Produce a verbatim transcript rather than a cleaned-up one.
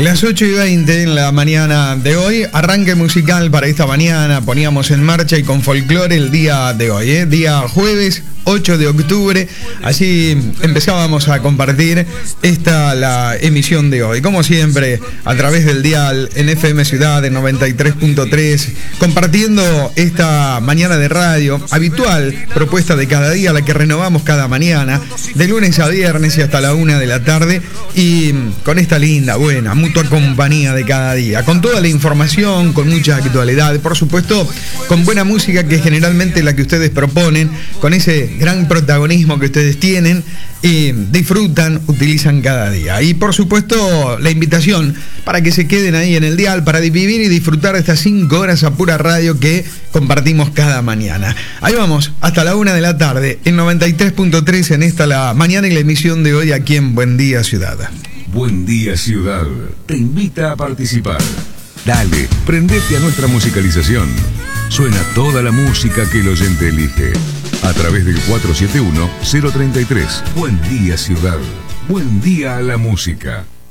Las ocho y veinte en la mañana de hoy, arranque musical para esta mañana, poníamos en marcha y con folclore el día de hoy, ¿eh? Día jueves ocho de octubre, así empezábamos a compartir esta la emisión de hoy, como siempre a través del dial en F M Ciudad en noventa y tres punto tres, compartiendo esta mañana de radio habitual, propuesta de cada día, la que renovamos cada mañana, de lunes a viernes y hasta la una de la tarde, y con esta linda, buena, mutua compañía de cada día, con toda la información, con mucha actualidad, por supuesto, con buena música que es generalmente la que ustedes proponen, con ese gran protagonismo que ustedes tienen y disfrutan, utilizan cada día. Y por supuesto la invitación para que se queden ahí en el dial para vivir y disfrutar de estas cinco horas a pura radio que compartimos cada mañana. Ahí vamos, hasta la una de la tarde en noventa y tres punto tres en esta la mañana y la emisión de hoy aquí en Buen Día Ciudad. Buen Día Ciudad te invita a participar. Dale, prendete a nuestra musicalización. Suena toda la música que el oyente elige. A través del cuatro siete uno, cero tres tres. Buen Día Ciudad. Buen día a la música.